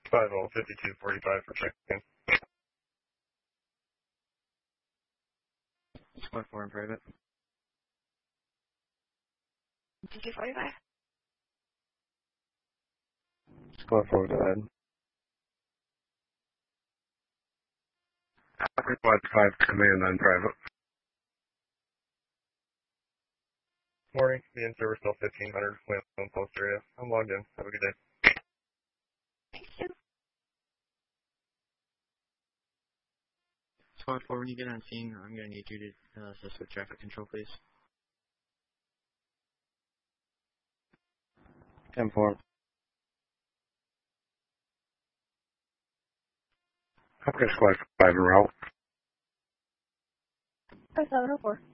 50-52-45 for check-in. Squad 4 in private. 5245. Squad 4, go ahead. Squad 5 command on private. Morning, the in-service still 1500, Wind post area. I'm logged in. Have a good day. Thank you. Squad 4, when you get on scene, I'm going to need you to assist with traffic control, please. 10-4. Okay, Squad 5 in route. 5704.